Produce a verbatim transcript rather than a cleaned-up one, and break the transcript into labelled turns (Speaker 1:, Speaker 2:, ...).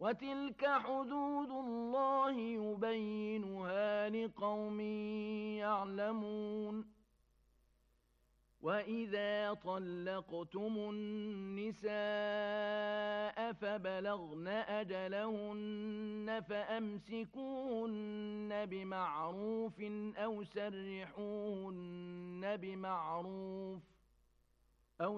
Speaker 1: وتلك حدود الله يبينها لقوم يعلمون وإذا طلقتم النساء فبلغن أجلهن فأمسكوهن بمعروف أو سرحوهن بمعروف